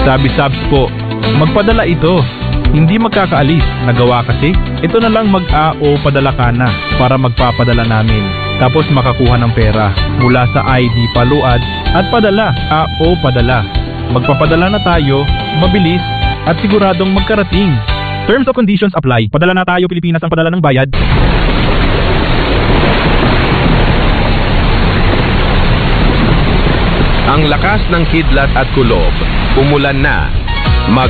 Sabi Sabs po, magpadala ito. Hindi magkakaalis. Nagawa kasi. Ito na lang mag-AO padala ka na para magpapadala namin. Tapos makakuha ng pera mula sa ID Paluad at padala. AO padala. Magpapadala na tayo, mabilis at siguradong magkarating. Terms of conditions apply. Padala na tayo Pilipinas ang padala ng bayad. Ang lakas ng kidlat at kulob, umulan na.